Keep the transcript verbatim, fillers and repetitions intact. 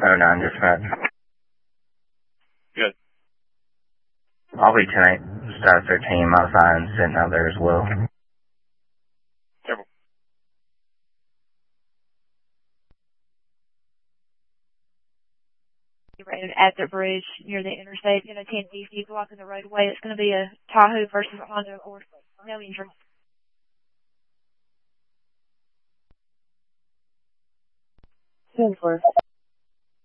oh nine dispatch. Good. I'll be tonight, start thirteen, my sign sitting out there as well. Careful. Right at the bridge near the interstate, you know, ten easy blocking the roadway. It's going to be a Tahoe versus a Honda Accord. No injuries. ten four.